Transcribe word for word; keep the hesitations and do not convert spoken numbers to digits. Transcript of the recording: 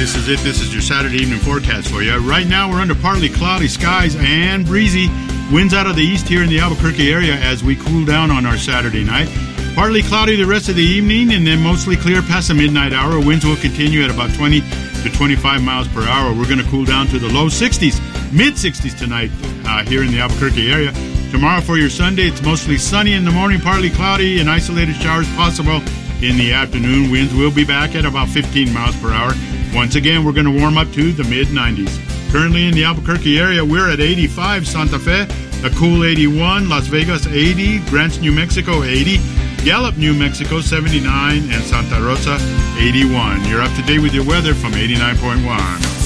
This is it. This is your Saturday evening forecast for you. Right now, we're under partly cloudy skies and breezy. Winds out of the east here in the Albuquerque area as we cool down on our Saturday night. Partly cloudy the rest of the evening, and then mostly clear past the midnight hour. Winds will continue at about twenty to twenty-five miles per hour. We're going to cool down to the low sixties, mid sixties tonight uh, here in the Albuquerque area. Tomorrow for your Sunday, it's mostly sunny in the morning, partly cloudy, and isolated showers possible in the afternoon. Winds will be back at about fifteen miles per hour. Once again, we're going to warm up to the mid nineties. Currently in the Albuquerque area, we're at eighty-five. Santa Fe, a cool eighty-one. Las Vegas, eighty. Grants, New Mexico, eighty. Gallup, New Mexico, seventy-nine. And Santa Rosa, eighty-one. You're up to date with your weather from eighty-nine point one.